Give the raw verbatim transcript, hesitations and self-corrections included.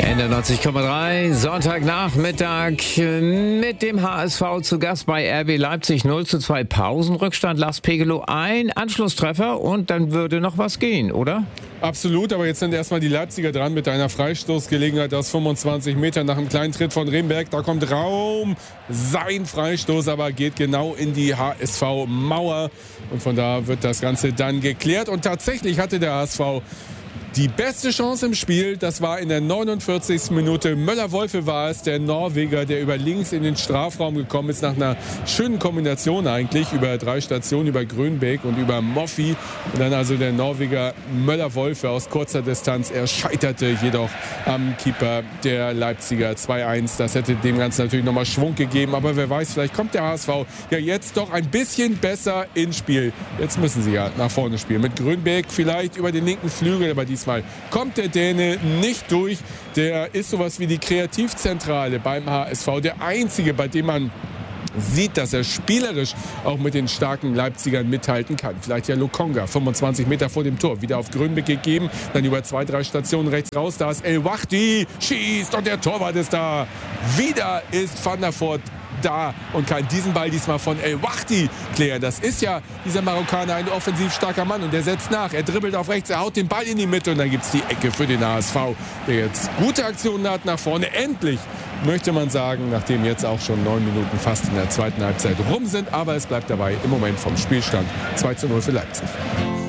N R neunzig Komma drei, Sonntagnachmittag mit dem H S V zu Gast bei R B Leipzig. null zu zwei Pausenrückstand. Lars Pegelow, ein Anschlusstreffer und dann würde noch was gehen, oder? Absolut, aber jetzt sind erstmal die Leipziger dran mit einer Freistoßgelegenheit aus fünfundzwanzig Metern nach einem kleinen Tritt von Remberg. Da kommt Raum, sein Freistoß aber geht genau in die H S V-Mauer und von da wird das Ganze dann geklärt. Und tatsächlich hatte der H S V die beste Chance im Spiel. Das war in der neunundvierzigsten Minute. Möller-Wolfe war es, der Norweger, der über links in den Strafraum gekommen ist, nach einer schönen Kombination eigentlich, über drei Stationen, über Grönbeek und über Moffi. Und dann also der Norweger Möller-Wolfe aus kurzer Distanz. Er scheiterte jedoch am Keeper der Leipziger zwei eins. Das hätte dem Ganzen natürlich nochmal Schwung gegeben. Aber wer weiß, vielleicht kommt der H S V ja jetzt doch ein bisschen besser ins Spiel. Jetzt müssen sie ja nach vorne spielen. Mit Grönbeek vielleicht über den linken Flügel, aber die Diesmal kommt der Däne nicht durch. Der ist sowas wie die Kreativzentrale beim H S V. Der einzige, bei dem man sieht, dass er spielerisch auch mit den starken Leipzigern mithalten kann. Vielleicht ja Lokonga, fünfundzwanzig Meter vor dem Tor. Wieder auf Grönbeek gegeben, dann über zwei, drei Stationen rechts raus. Da ist El Wahdi, schießt und der Torwart ist da. Wieder ist Van der Voort da und kann diesen Ball diesmal von El Wahdi klären. Das ist ja dieser Marokkaner, ein offensiv starker Mann und der setzt nach. Er dribbelt auf rechts, er haut den Ball in die Mitte und dann gibt es die Ecke für den H S V, der jetzt gute Aktionen hat nach vorne. Endlich, möchte man sagen, nachdem jetzt auch schon neun Minuten fast in der zweiten Halbzeit rum sind. Aber es bleibt dabei im Moment vom Spielstand zwei zu null für Leipzig.